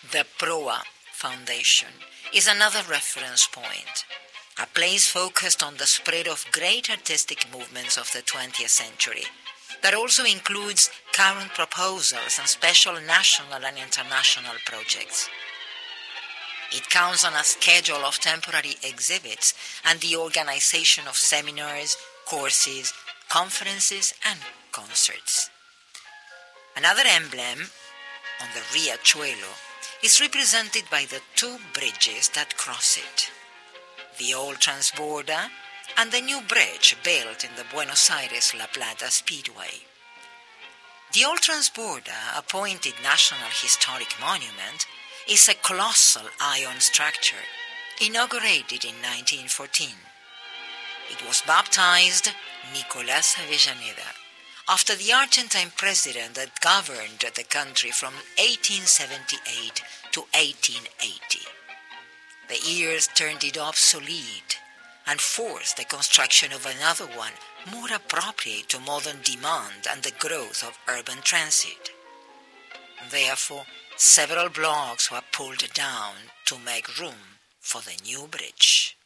The Proa Foundation is another reference point, a place focused on the spread of great artistic movements of the 20th century that also includes current proposals and special national and international projects. It counts on a schedule of temporary exhibits and the organization of seminars, courses, conferences, and concerts. Another emblem on the Riachuelo is represented by the two bridges that cross it, the old transborder and the new bridge built in the Buenos Aires-La Plata Speedway. The old transborder, a pointed National Historic Monument, is a colossal iron structure inaugurated in 1914. It was baptized Nicolás Avellaneda after the Argentine president that governed the country from 1878 to 1880. The years turned it obsolete and forced the construction of another one more appropriate to modern demand and the growth of urban transit. Therefore, several blocks were pulled down to make room for the new bridge.